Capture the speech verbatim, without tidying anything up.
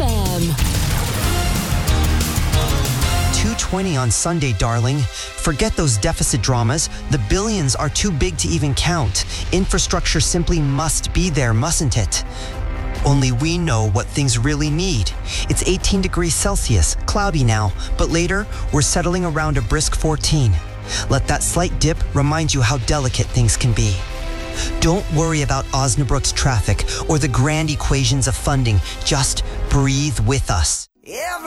M. two twenty on Sunday, darling. Forget those deficit dramas. The billions are too big to even count. Infrastructure simply must be there, mustn't it? Only we know what things really need. It's eighteen degrees Celsius, cloudy now, but later we're settling around a brisk fourteen. Let that slight dip remind you how delicate things can be. Don't worry about Osnabrück's traffic or the grand equations of funding. Just breathe with us.